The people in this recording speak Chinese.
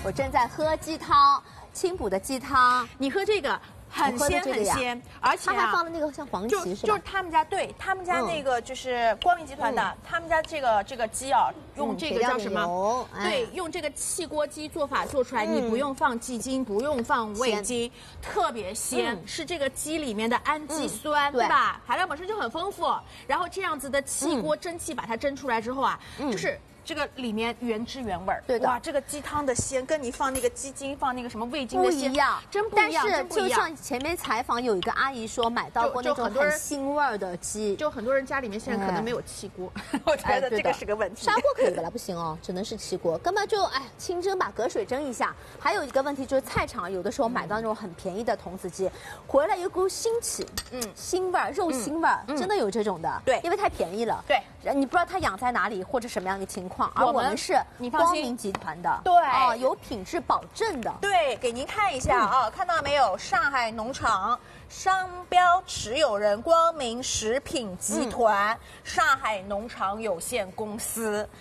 我正在喝鸡汤，清补的鸡汤。 你喝这个。很鲜很鲜，而且他还放了那个像黄芪是吧？ 就是他们家他们家那个就是光明集团的，他们家这个鸡啊，用这个叫什么？对，用这个汽锅鸡做法做出来，你不用放鸡精，不用放味精，特别鲜，是这个鸡里面的氨基酸，对吧？含量本身就很丰富，然后这样子的气锅蒸汽把它蒸出来之后啊，就是。这个里面原汁原味儿， 对的。 哇，这个鸡汤的鲜跟你放那个鸡精、放那个什么味精的鲜不一样， 真不一样。 但是就像前面采访有一个阿姨说，买到过那种很腥味儿的鸡， 就很多人家里面现在可能没有气锅，我觉得这个是个问题。 砂锅可以的了，不行哦，只能是气锅。根本就清蒸吧，隔水蒸一下。还有一个问题就是菜场有的时候买到那种很便宜的童子鸡，回来有股腥气，腥味儿，肉腥味儿，真的有这种的。 对， 因为太便宜了。 对， 你不知道它养在哪里或者什么样的情况。而我们是光明集团的， 对有品质保证的。 对，给您看一下啊，看到没有？上海农场商标持有人光明食品集团，上海农场有限公司。